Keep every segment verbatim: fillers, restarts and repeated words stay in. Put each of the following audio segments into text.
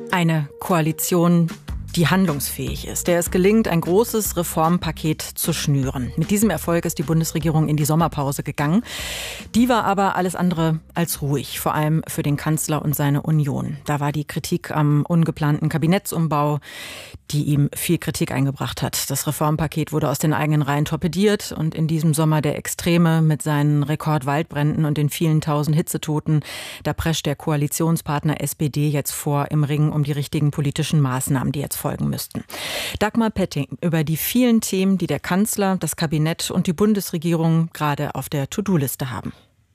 Eine Koalition, die handlungsfähig ist, der es gelingt, ein großes Reformpaket zu schnüren. Mit diesem Erfolg ist die Bundesregierung in die Sommerpause gegangen. Die war aber alles andere als ruhig, vor allem für den Kanzler und seine Union. Da war die Kritik am ungeplanten Kabinettsumbau, die ihm viel Kritik eingebracht hat. Das Reformpaket wurde aus den eigenen Reihen torpediert und in diesem Sommer der Extreme mit seinen Rekordwaldbränden und den vielen tausend Hitzetoten, da prescht der Koalitionspartner S P D jetzt vor im Ring um die richtigen politischen Maßnahmen, die jetzt folgen müssten. Dagmar Petting über die vielen Themen, die der Kanzler, das Kabinett und die Bundesregierung gerade auf der To-Do-Liste haben.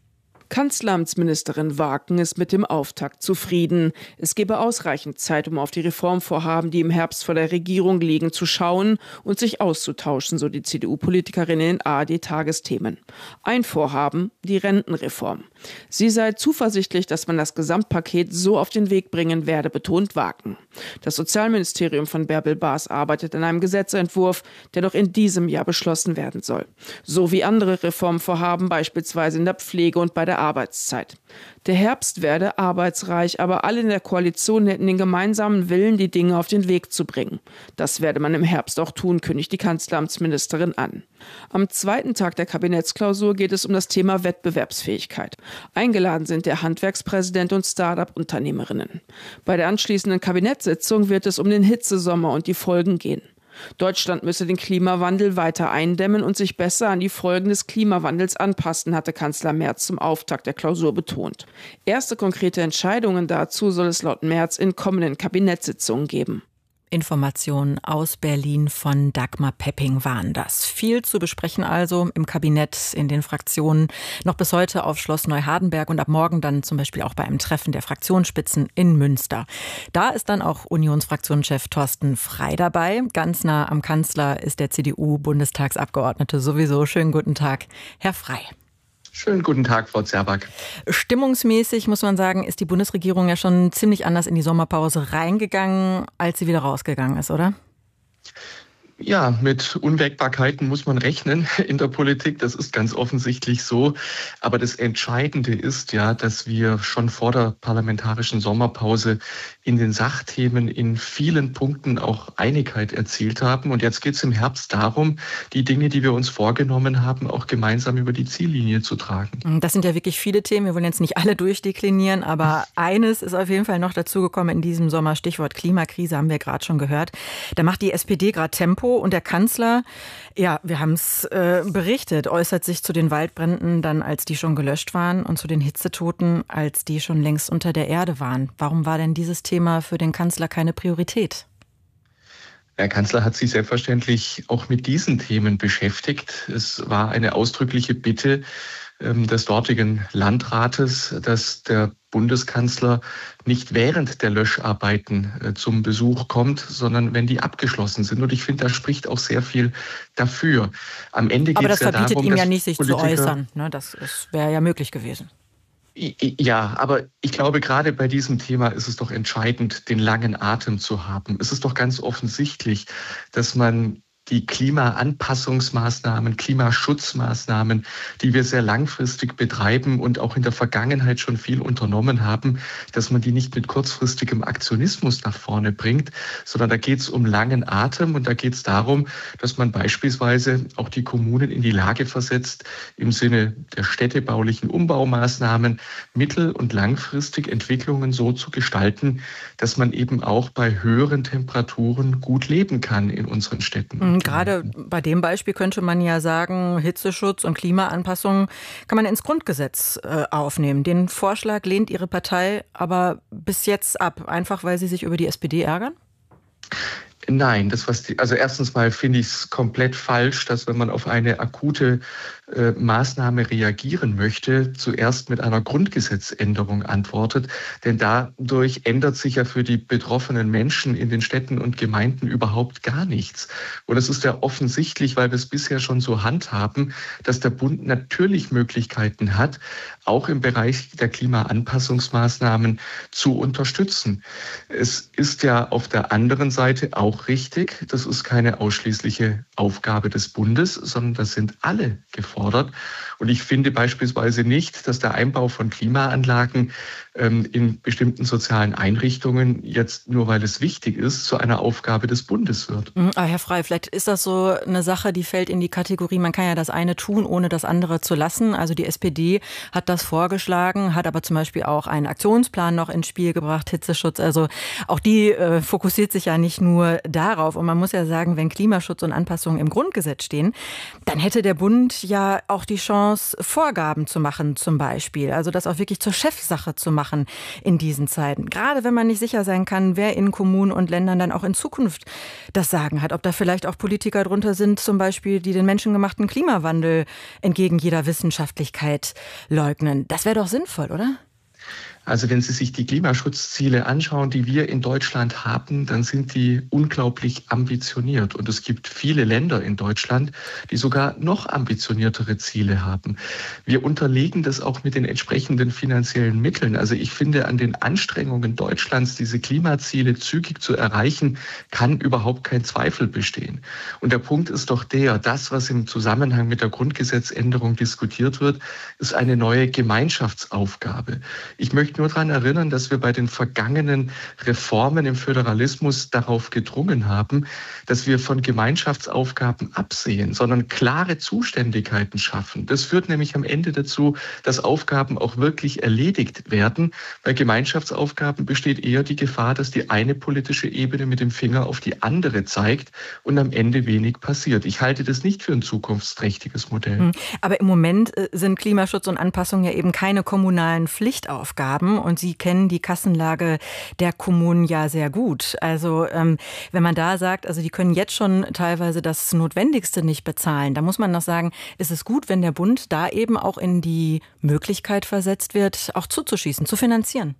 Kanzleramtsministerin Waken ist mit dem Auftakt zufrieden. Es gebe ausreichend Zeit, um auf die Reformvorhaben, die im Herbst vor der Regierung liegen, zu schauen und sich auszutauschen, so die C D U-Politikerin in den A R D-Tagesthemen. Ein Vorhaben, die Rentenreform. Sie sei zuversichtlich, dass man das Gesamtpaket so auf den Weg bringen werde, betont Waken. Das Sozialministerium von Bärbel Baas arbeitet an einem Gesetzentwurf, der noch in diesem Jahr beschlossen werden soll. So wie andere Reformvorhaben, beispielsweise in der Pflege und bei der Arbeitszeit. Der Herbst werde arbeitsreich, aber alle in der Koalition hätten den gemeinsamen Willen, die Dinge auf den Weg zu bringen. Das werde man im Herbst auch tun, kündigt die Kanzleramtsministerin an. Am zweiten Tag der Kabinettsklausur geht es um das Thema Wettbewerbsfähigkeit. Eingeladen sind der Handwerkspräsident und Start-up-Unternehmerinnen. Bei der anschließenden Kabinettssitzung wird es um den Hitzesommer und die Folgen gehen. Deutschland müsse den Klimawandel weiter eindämmen und sich besser an die Folgen des Klimawandels anpassen, hatte Kanzler Merz zum Auftakt der Klausur betont. Erste konkrete Entscheidungen dazu soll es laut Merz in kommenden Kabinettssitzungen geben. Informationen aus Berlin von Dagmar Petting waren das. Viel zu besprechen also im Kabinett, in den Fraktionen, noch bis heute auf Schloss Neuhardenberg und ab morgen dann zum Beispiel auch bei einem Treffen der Fraktionsspitzen in Münster. Da ist dann auch Unionsfraktionschef Thorsten Frey dabei. Ganz nah am Kanzler ist der C D U-Bundestagsabgeordnete sowieso. Schönen guten Tag, Herr Frey. Schönen guten Tag, Frau Zerback. Stimmungsmäßig, muss man sagen, ist die Bundesregierung ja schon ziemlich anders in die Sommerpause reingegangen, als sie wieder rausgegangen ist, oder? Ja, mit Unwägbarkeiten muss man rechnen in der Politik. Das ist ganz offensichtlich so. Aber das Entscheidende ist ja, dass wir schon vor der parlamentarischen Sommerpause in den Sachthemen in vielen Punkten auch Einigkeit erzielt haben. Und jetzt geht es im Herbst darum, die Dinge, die wir uns vorgenommen haben, auch gemeinsam über die Ziellinie zu tragen. Das sind ja wirklich viele Themen. Wir wollen jetzt nicht alle durchdeklinieren, aber eines ist auf jeden Fall noch dazugekommen in diesem Sommer. Stichwort Klimakrise haben wir gerade schon gehört. Da macht die S P D gerade Tempo. Und der Kanzler, ja, wir haben es äh, berichtet, äußert sich zu den Waldbränden dann, als die schon gelöscht waren und zu den Hitzetoten, als die schon längst unter der Erde waren. Warum war denn dieses Thema für den Kanzler keine Priorität? Der Kanzler hat sich selbstverständlich auch mit diesen Themen beschäftigt. Es war eine ausdrückliche Bitte ähm, des dortigen Landrates, dass der Bundeskanzler nicht während der Löscharbeiten äh, zum Besuch kommt, sondern wenn die abgeschlossen sind. Und ich finde, da spricht auch sehr viel dafür. Am Ende geht es ja darum, aber das verbietet ihm ja nicht, sich Politiker zu äußern. Ne? Das, das wäre ja möglich gewesen. Ja, aber ich glaube, gerade bei diesem Thema ist es doch entscheidend, den langen Atem zu haben. Es ist doch ganz offensichtlich, dass man die Klimaanpassungsmaßnahmen, Klimaschutzmaßnahmen, die wir sehr langfristig betreiben und auch in der Vergangenheit schon viel unternommen haben, dass man die nicht mit kurzfristigem Aktionismus nach vorne bringt, sondern da geht es um langen Atem und da geht es darum, dass man beispielsweise auch die Kommunen in die Lage versetzt, im Sinne der städtebaulichen Umbaumaßnahmen mittel- und langfristig Entwicklungen so zu gestalten, dass man eben auch bei höheren Temperaturen gut leben kann in unseren Städten. Gerade bei dem Beispiel könnte man ja sagen, Hitzeschutz und Klimaanpassung kann man ins Grundgesetz äh, aufnehmen. Den Vorschlag lehnt Ihre Partei aber bis jetzt ab, einfach weil Sie sich über die S P D ärgern? Nein, das was die, also erstens mal finde ich es komplett falsch, dass wenn man auf eine akute äh, Maßnahme reagieren möchte, zuerst mit einer Grundgesetzänderung antwortet. Denn dadurch ändert sich ja für die betroffenen Menschen in den Städten und Gemeinden überhaupt gar nichts. Und es ist ja offensichtlich, weil wir es bisher schon so handhaben, dass der Bund natürlich Möglichkeiten hat, auch im Bereich der Klimaanpassungsmaßnahmen zu unterstützen. Es ist ja auf der anderen Seite auch richtig, das ist keine ausschließliche Aufgabe des Bundes, sondern da sind alle gefordert. Und Und ich finde beispielsweise nicht, dass der Einbau von Klimaanlagen ähm, in bestimmten sozialen Einrichtungen jetzt nur, weil es wichtig ist, zu einer Aufgabe des Bundes wird. Aber Herr Frey, vielleicht ist das so eine Sache, die fällt in die Kategorie, man kann ja das eine tun, ohne das andere zu lassen. Also die S P D hat das vorgeschlagen, hat aber zum Beispiel auch einen Aktionsplan noch ins Spiel gebracht, Hitzeschutz. Also auch die äh, fokussiert sich ja nicht nur darauf. Und man muss ja sagen, wenn Klimaschutz und Anpassungen im Grundgesetz stehen, dann hätte der Bund ja auch die Chance, Vorgaben zu machen zum Beispiel. Also das auch wirklich zur Chefsache zu machen in diesen Zeiten. Gerade wenn man nicht sicher sein kann, wer in Kommunen und Ländern dann auch in Zukunft das Sagen hat. Ob da vielleicht auch Politiker drunter sind, zum Beispiel, die den menschengemachten Klimawandel entgegen jeder Wissenschaftlichkeit leugnen. Das wäre doch sinnvoll, oder? Also wenn Sie sich die Klimaschutzziele anschauen, die wir in Deutschland haben, dann sind die unglaublich ambitioniert. Und es gibt viele Länder in Deutschland, die sogar noch ambitioniertere Ziele haben. Wir unterlegen das auch mit den entsprechenden finanziellen Mitteln. Also ich finde, an den Anstrengungen Deutschlands, diese Klimaziele zügig zu erreichen, kann überhaupt kein Zweifel bestehen. Und der Punkt ist doch der, das, was im Zusammenhang mit der Grundgesetzänderung diskutiert wird, ist eine neue Gemeinschaftsaufgabe. Ich möchte nur daran erinnern, dass wir bei den vergangenen Reformen im Föderalismus darauf gedrungen haben, dass wir von Gemeinschaftsaufgaben absehen, sondern klare Zuständigkeiten schaffen. Das führt nämlich am Ende dazu, dass Aufgaben auch wirklich erledigt werden. Bei Gemeinschaftsaufgaben besteht eher die Gefahr, dass die eine politische Ebene mit dem Finger auf die andere zeigt und am Ende wenig passiert. Ich halte das nicht für ein zukunftsträchtiges Modell. Aber im Moment sind Klimaschutz und Anpassung ja eben keine kommunalen Pflichtaufgaben. Und Sie kennen die Kassenlage der Kommunen ja sehr gut. Also ähm, wenn man da sagt, also die können jetzt schon teilweise das Notwendigste nicht bezahlen, da muss man noch sagen, ist es gut, wenn der Bund da eben auch in die Möglichkeit versetzt wird, auch zuzuschießen, zu finanzieren.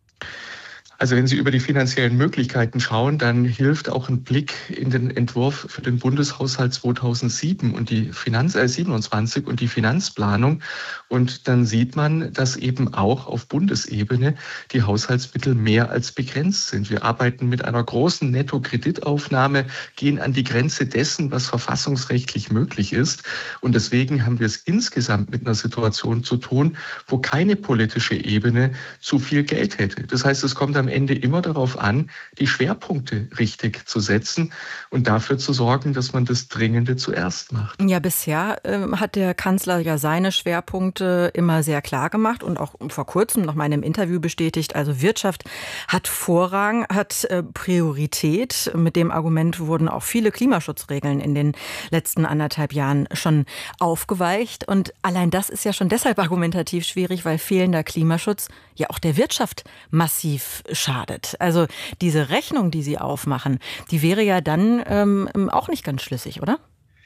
Also wenn Sie über die finanziellen Möglichkeiten schauen, dann hilft auch ein Blick in den Entwurf für den Bundeshaushalt zweitausendsieben und die Finanz äh, siebenundzwanzig und die Finanzplanung. Und dann sieht man, dass eben auch auf Bundesebene die Haushaltsmittel mehr als begrenzt sind. Wir arbeiten mit einer großen Netto-Kreditaufnahme, gehen an die Grenze dessen, was verfassungsrechtlich möglich ist. Und deswegen haben wir es insgesamt mit einer Situation zu tun, wo keine politische Ebene zu viel Geld hätte. Das heißt, es kommt am Ende immer darauf an, die Schwerpunkte richtig zu setzen und dafür zu sorgen, dass man das Dringende zuerst macht. Ja, bisher äh, hat der Kanzler ja seine Schwerpunkte immer sehr klar gemacht und auch vor kurzem noch mal in einem Interview bestätigt. Also Wirtschaft hat Vorrang, hat äh, Priorität. Mit dem Argument wurden auch viele Klimaschutzregeln in den letzten anderthalb Jahren schon aufgeweicht. Und allein das ist ja schon deshalb argumentativ schwierig, weil fehlender Klimaschutz ja auch der Wirtschaft massiv schadet. Also diese Rechnung, die Sie aufmachen, die wäre ja dann ähm, auch nicht ganz schlüssig, oder?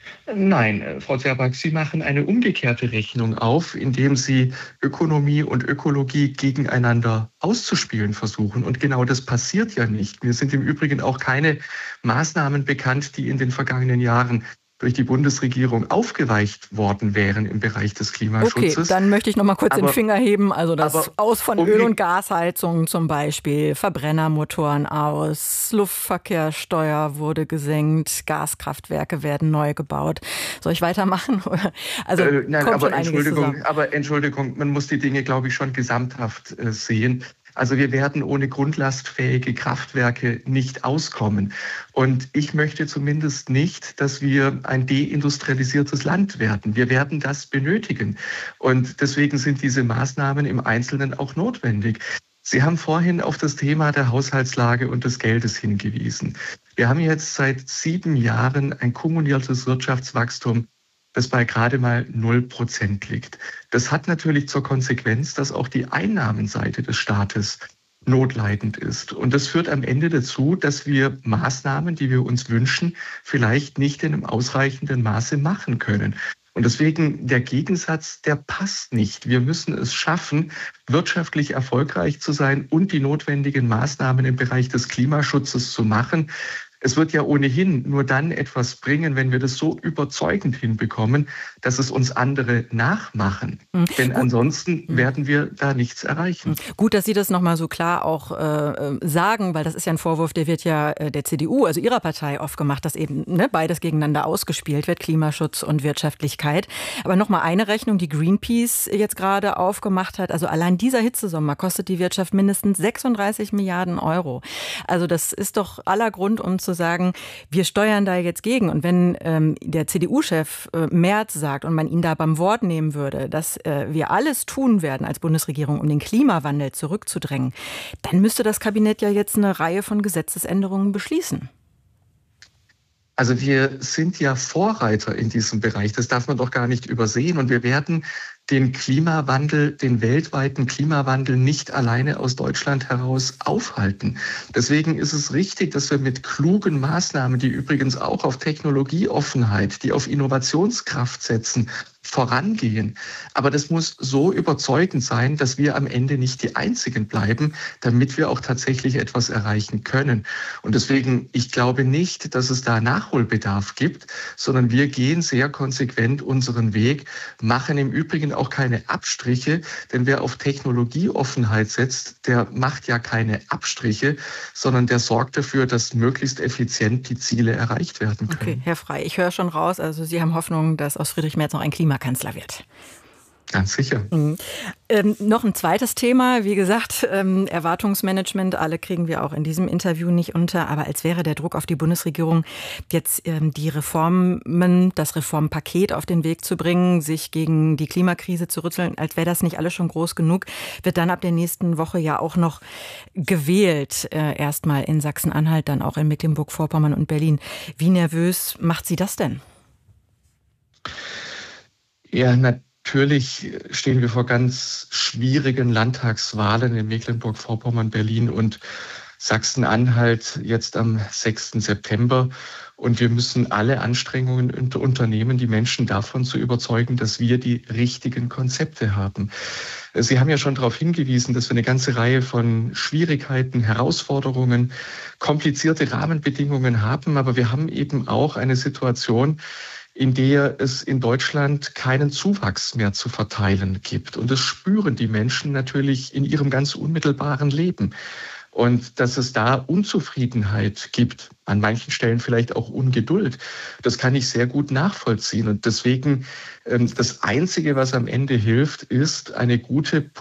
Nein, Frau Zerback, Sie machen eine umgekehrte Rechnung auf, indem Sie Ökonomie und Ökologie gegeneinander auszuspielen versuchen. Und genau das passiert ja nicht. Mir sind im Übrigen auch keine Maßnahmen bekannt, die in den vergangenen Jahren durch die Bundesregierung aufgeweicht worden wären im Bereich des Klimaschutzes. Okay, dann möchte ich noch mal kurz aber, den Finger heben. Also das Aus von um Öl- und Gasheizungen zum Beispiel, Verbrennermotoren aus, Luftverkehrssteuer wurde gesenkt, Gaskraftwerke werden neu gebaut. Soll ich weitermachen? Also äh, nein, kommt aber schon Entschuldigung, aber Entschuldigung, man muss die Dinge, glaube ich, schon gesamthaft äh, sehen. Also wir werden ohne grundlastfähige Kraftwerke nicht auskommen. Und ich möchte zumindest nicht, dass wir ein deindustrialisiertes Land werden. Wir werden das benötigen. Und deswegen sind diese Maßnahmen im Einzelnen auch notwendig. Sie haben vorhin auf das Thema der Haushaltslage und des Geldes hingewiesen. Wir haben jetzt seit sieben Jahren ein kumuliertes Wirtschaftswachstum, das bei gerade mal null Prozent liegt. Das hat natürlich zur Konsequenz, dass auch die Einnahmenseite des Staates notleidend ist. Und das führt am Ende dazu, dass wir Maßnahmen, die wir uns wünschen, vielleicht nicht in einem ausreichenden Maße machen können. Und deswegen der Gegensatz, der passt nicht. Wir müssen es schaffen, wirtschaftlich erfolgreich zu sein und die notwendigen Maßnahmen im Bereich des Klimaschutzes zu machen. Es wird ja ohnehin nur dann etwas bringen, wenn wir das so überzeugend hinbekommen, dass es uns andere nachmachen. Mhm. Denn Gut. ansonsten mhm. werden wir da nichts erreichen. Gut, dass Sie das nochmal so klar auch äh, sagen, weil das ist ja ein Vorwurf, der wird ja äh, der C D U, also Ihrer Partei, oft gemacht, dass eben ne, beides gegeneinander ausgespielt wird, Klimaschutz und Wirtschaftlichkeit. Aber nochmal eine Rechnung, die Greenpeace jetzt gerade aufgemacht hat. Also allein dieser Hitzesommer kostet die Wirtschaft mindestens sechsunddreißig Milliarden Euro. Also das ist doch aller Grund, um zu sagen, wir steuern da jetzt gegen. Und wenn ähm, der C D U-Chef äh, Merz sagt und man ihn da beim Wort nehmen würde, dass äh, wir alles tun werden als Bundesregierung, um den Klimawandel zurückzudrängen, dann müsste das Kabinett ja jetzt eine Reihe von Gesetzesänderungen beschließen. Also wir sind ja Vorreiter in diesem Bereich. Das darf man doch gar nicht übersehen. Und wir werden den Klimawandel, den weltweiten Klimawandel nicht alleine aus Deutschland heraus aufhalten. Deswegen ist es richtig, dass wir mit klugen Maßnahmen, die übrigens auch auf Technologieoffenheit, die auf Innovationskraft setzen, vorangehen. Aber das muss so überzeugend sein, dass wir am Ende nicht die Einzigen bleiben, damit wir auch tatsächlich etwas erreichen können. Und deswegen, ich glaube nicht, dass es da Nachholbedarf gibt, sondern wir gehen sehr konsequent unseren Weg, machen im Übrigen auch keine Abstriche, denn wer auf Technologieoffenheit setzt, der macht ja keine Abstriche, sondern der sorgt dafür, dass möglichst effizient die Ziele erreicht werden können. Okay, Herr Frey, ich höre schon raus, also Sie haben Hoffnung, dass aus Friedrich Merz noch ein Klimakanzler wird. Ganz sicher. Mhm. Ähm, noch ein zweites Thema, wie gesagt, ähm, Erwartungsmanagement, alle kriegen wir auch in diesem Interview nicht unter, aber als wäre der Druck auf die Bundesregierung, jetzt ähm, die Reformen, das Reformpaket auf den Weg zu bringen, sich gegen die Klimakrise zu rütteln, als wäre das nicht alles schon groß genug, wird dann ab der nächsten Woche ja auch noch gewählt, äh, erstmal in Sachsen-Anhalt, dann auch in Mecklenburg-Vorpommern und Berlin. Wie nervös macht Sie das denn? Ja, natürlich stehen wir vor ganz schwierigen Landtagswahlen in Mecklenburg-Vorpommern, Berlin und Sachsen-Anhalt jetzt am sechsten September. Und wir müssen alle Anstrengungen unternehmen, die Menschen davon zu überzeugen, dass wir die richtigen Konzepte haben. Sie haben ja schon darauf hingewiesen, dass wir eine ganze Reihe von Schwierigkeiten, Herausforderungen, komplizierte Rahmenbedingungen haben. Aber wir haben eben auch eine Situation, in der es in Deutschland keinen Zuwachs mehr zu verteilen gibt. Und das spüren die Menschen natürlich in ihrem ganz unmittelbaren Leben. Und dass es da Unzufriedenheit gibt, an manchen Stellen vielleicht auch Ungeduld, das kann ich sehr gut nachvollziehen. Und deswegen, das Einzige, was am Ende hilft, ist eine gute